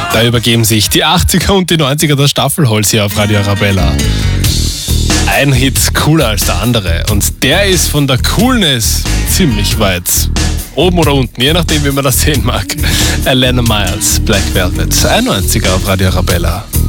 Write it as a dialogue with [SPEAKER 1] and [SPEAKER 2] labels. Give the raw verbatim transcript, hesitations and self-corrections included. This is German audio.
[SPEAKER 1] Da übergeben sich die achtziger und die neunziger der Staffelholz hier auf Radio Arabella. Ein Hit cooler als der andere und der ist von der Coolness ziemlich weit oben oder unten, je nachdem wie man das sehen mag. Alana Miles, Black Velvet, einundneunziger auf Radio Arabella.